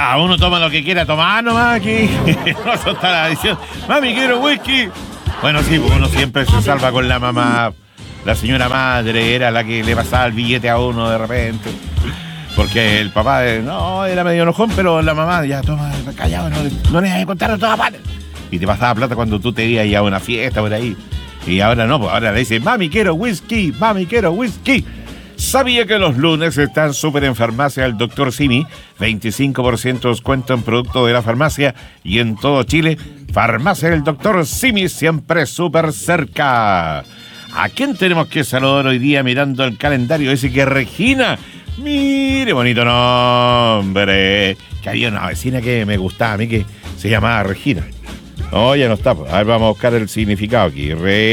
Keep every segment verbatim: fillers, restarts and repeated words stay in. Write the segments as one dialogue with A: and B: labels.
A: cada uno toma lo que quiera tomar nomás aquí. No, eso está la edición. Mami, quiero whisky. Bueno, sí, porque uno siempre se salva con la mamá. La señora madre era la que le pasaba el billete a uno de repente. Porque el papá, no, era medio enojón, pero la mamá, ya, toma, callado, no, no le vas a contar a todas partes. Y te pasaba plata cuando tú te ibas a una fiesta por ahí. Y ahora no, pues ahora le dice, mami, quiero whisky, mami, quiero whisky. ¿Sabía que los lunes están súper en Farmacia el doctor Simi? veinticinco por ciento descuento en producto de la farmacia y en todo Chile. Farmacia el doctor Simi, siempre súper cerca. ¿A quién tenemos que saludar hoy día mirando el calendario? Dice que Regina. Mire, bonito nombre. Que había una vecina que me gustaba a mí que se llamaba Regina. No, ya no está. A ver, vamos a buscar el significado aquí.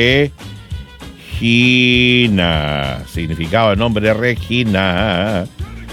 A: Regina. Significado del nombre de Regina.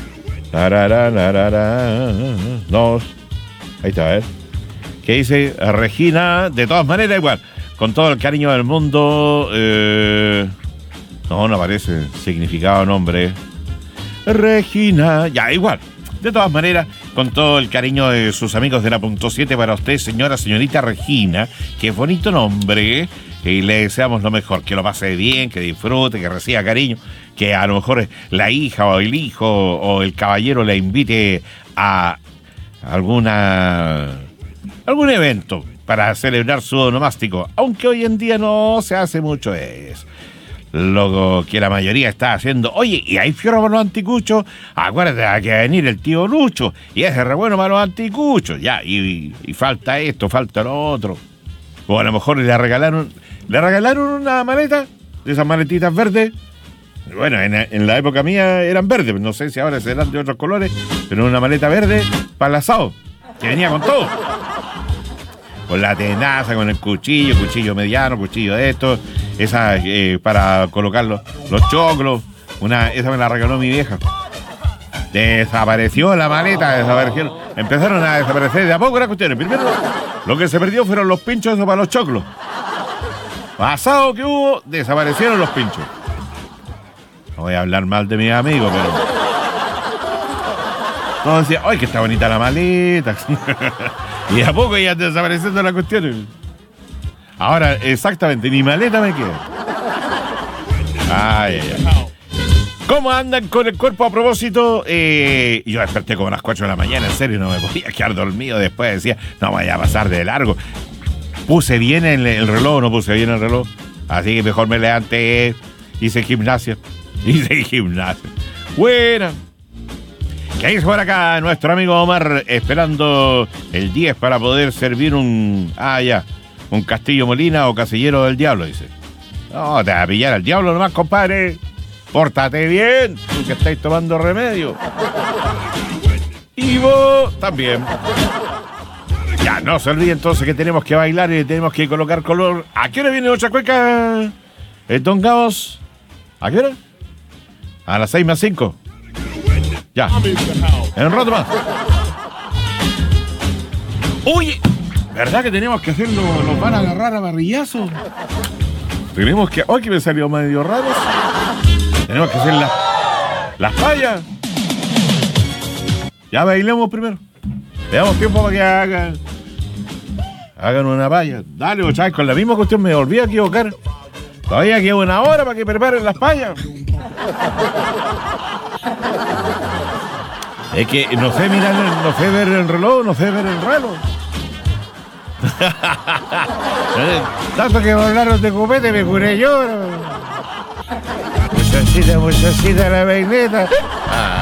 A: No. Ahí está, a ver. ¿Qué dice? Regina, de todas maneras, igual. Con todo el cariño del mundo. Eh... No, no aparece significado, nombre. Regina. Ya, igual. De todas maneras, con todo el cariño de sus amigos de la punto siete para usted, señora, señorita Regina. Qué bonito nombre. Y le deseamos lo mejor. Que lo pase bien, que disfrute, que reciba cariño. Que a lo mejor la hija o el hijo o el caballero le invite a alguna... algún evento para celebrar su onomástico, aunque hoy en día no se hace mucho eso. Lo que la mayoría está haciendo, oye, y hay fierro para los anticuchos, acuérdate que va a venir el tío Lucho, y ese re bueno para los anticuchos, ya, y, y falta esto, falta lo otro. O a lo mejor le regalaron, le regalaron una maleta, de esas maletitas verdes. Bueno, en, en la época mía eran verdes, no sé si ahora serán de otros colores, pero una maleta verde para el asado, que venía con todo. Con la tenaza, con el cuchillo, cuchillo mediano, cuchillo de estos, esa eh, para colocar los, los choclos, una, esa me la regaló mi vieja. Desapareció la maleta, desaparecieron, empezaron a desaparecer de a poco las cuestiones. Primero, lo que se perdió fueron los pinchos esos para los choclos. Pasado que hubo, desaparecieron los pinchos. No voy a hablar mal de mis amigos, pero... Todos decían, ¡ay, que está bonita la maleta! Y a poco ya desapareciendo las cuestiones. Ahora, exactamente, ni maleta me queda. Ay, ay, ay. ¿Cómo andan con el cuerpo a propósito? Eh, yo desperté como a las cuatro de la mañana, en serio, no me podía quedar dormido. Después decía, no vaya a pasar de largo. Puse bien el, el reloj, no puse bien el reloj. Así que mejor me levanté, hice gimnasia. Hice gimnasia. Buena. ¿Qué dice por acá nuestro amigo Omar? Esperando el diez para poder servir un... Ah, ya. Un Castillo Molina o Casillero del Diablo, dice. No, te vas a pillar al diablo nomás, compadre. Pórtate bien, tú que estáis tomando remedio. Y vos también. Ya, no se olvide entonces que tenemos que bailar y tenemos que colocar color. ¿A qué hora viene otra cueca? ¿El Don Gabos? ¿A qué hora? A las seis más cinco. Ya, en un rato más. Oye, ¿verdad que tenemos que hacerlo? ¿Nos van a agarrar a barrillazos? Tenemos que... ¡Ay, que me salió medio raro! Tenemos que hacer las... las fallas. Ya bailemos primero. Le damos tiempo para que hagan... hagan una valla. Dale, muchachos, con la misma cuestión me volví a equivocar. Todavía queda una hora para que preparen las fallas. Es que no sé mirar, no sé ver el reloj, no sé ver el reloj. Tanto que hablaron de copete me curé yo. Muchachita, muchachita la peineta. Ah.